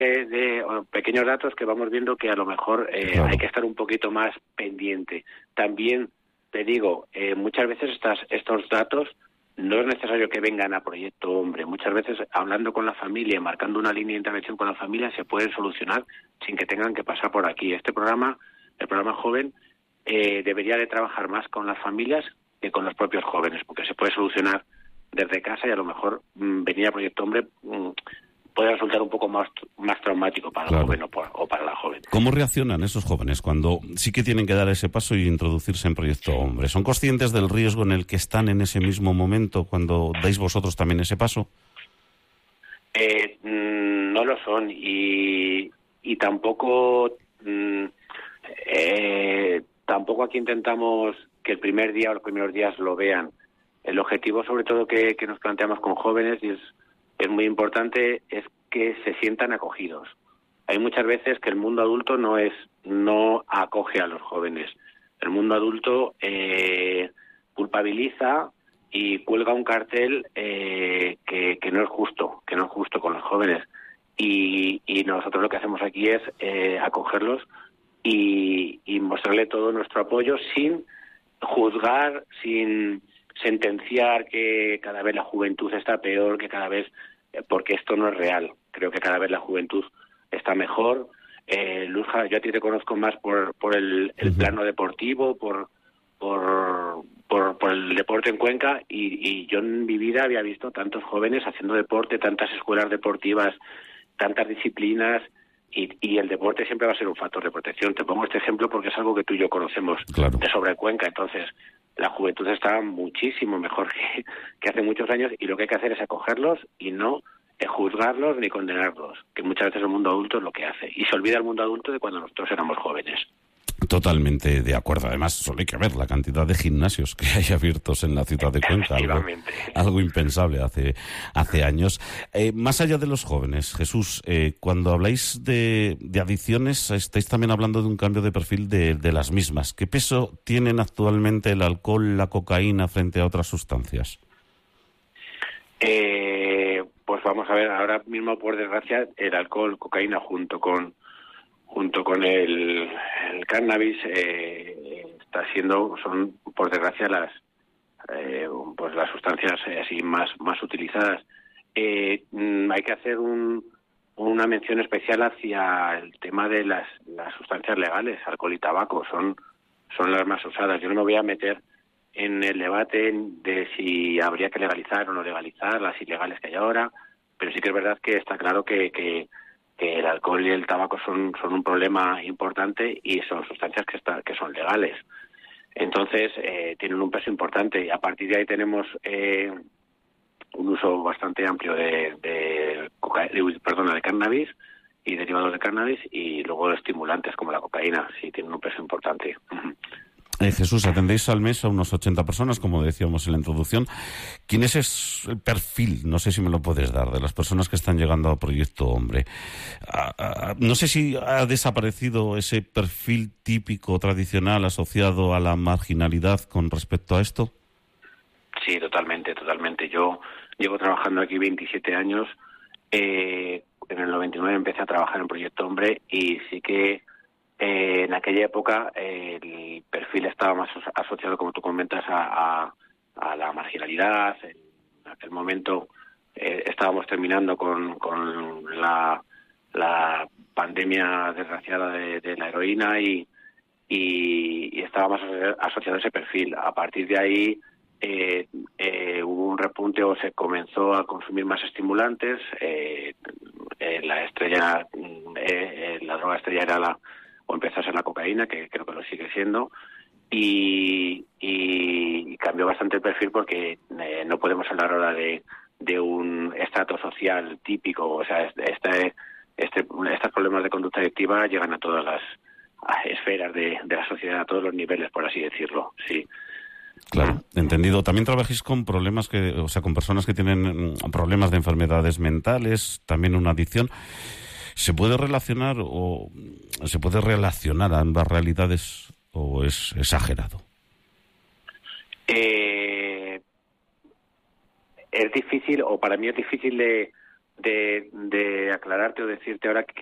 pequeños datos que vamos viendo que a lo mejor Claro. hay que estar un poquito más pendiente. También te digo, muchas veces estos datos no es necesario que vengan a Proyecto Hombre. Muchas veces hablando con la familia, marcando una línea de intervención con la familia, se pueden solucionar sin que tengan que pasar por aquí. Este programa, el programa Joven, debería de trabajar más con las familias que con los propios jóvenes, porque se puede solucionar desde casa y a lo mejor venir a Proyecto Hombre puede resultar un poco más traumático para Claro. el joven o para la joven. ¿Cómo reaccionan esos jóvenes cuando sí que tienen que dar ese paso y introducirse en Proyecto Hombre? ¿Son conscientes del riesgo en el que están en ese mismo momento cuando dais vosotros también ese paso? No lo son y tampoco tampoco aquí intentamos que el primer día o los primeros días lo vean. El objetivo sobre todo que nos planteamos con jóvenes y es muy importante es que se sientan acogidos. Hay muchas veces que el mundo adulto no acoge a los jóvenes. El mundo adulto culpabiliza y cuelga un cartel que no es justo con los jóvenes. Y nosotros lo que hacemos aquí es acogerlos y mostrarle todo nuestro apoyo sin juzgar, sin sentenciar que cada vez la juventud está peor, que cada vez, porque esto no es real. Creo que cada vez la juventud está mejor. Luzja, yo a ti te conozco más por el plano deportivo, por el deporte en Cuenca y yo en mi vida había visto tantos jóvenes haciendo deporte, tantas escuelas deportivas, tantas disciplinas y el deporte siempre va a ser un factor de protección. Te pongo este ejemplo porque es algo que tú y yo conocemos Claro. de sobre Cuenca. Entonces, la juventud está muchísimo mejor que hace muchos años y lo que hay que hacer es acogerlos y no juzgarlos ni condenarlos, que muchas veces el mundo adulto es lo que hace. Y se olvida el mundo adulto de cuando nosotros éramos jóvenes. Totalmente de acuerdo. Además, solo hay que ver la cantidad de gimnasios que hay abiertos en la ciudad de Cuenca. Algo impensable hace años. Más allá de los jóvenes, Jesús, cuando habláis de adicciones, estáis también hablando de un cambio de perfil de las mismas. ¿Qué peso tienen actualmente el alcohol, la cocaína frente a otras sustancias? Pues vamos a ver, ahora mismo, por desgracia, el alcohol, cocaína, junto con el cannabis son por desgracia las sustancias así más utilizadas. Hay que hacer una mención especial hacia el tema de las sustancias legales, alcohol y tabaco, son las más usadas. Yo no me voy a meter en el debate de si habría que legalizar o no legalizar las ilegales que hay ahora, pero sí que es verdad que está claro que el alcohol y el tabaco son un problema importante y son sustancias que son legales. Entonces, tienen un peso importante y a partir de ahí tenemos un uso bastante amplio de cannabis y derivados de cannabis y luego estimulantes como la cocaína, sí tienen un peso importante. Jesús, atendéis al mes a unos 80 personas, como decíamos en la introducción. ¿Quién es el perfil? No sé si me lo puedes dar, de las personas que están llegando a Proyecto Hombre. No sé si ha desaparecido ese perfil típico, tradicional, asociado a la marginalidad con respecto a esto. Sí, totalmente. Yo llevo trabajando aquí 27 años. En el 99 empecé a trabajar en Proyecto Hombre y sí que en aquella época el perfil estaba más asociado, como tú comentas, a la marginalidad. En aquel momento estábamos terminando con la pandemia desgraciada de la heroína y estaba más asociado a ese perfil. A partir de ahí hubo un repunte o se comenzó a consumir más estimulantes. La droga estrella era o empezó a ser la cocaína, que creo que lo sigue siendo, y cambió bastante el perfil porque no podemos hablar ahora de un estrato social típico. O sea, estos problemas de conducta adictiva llegan a todas las esferas de la sociedad, a todos los niveles, por así decirlo, sí. Claro, entendido. También trabajáis con problemas con personas que tienen problemas de enfermedades mentales, también una adicción. ¿Se puede relacionar a ambas realidades o es exagerado? Es difícil, o para mí es difícil de de aclararte o decirte ahora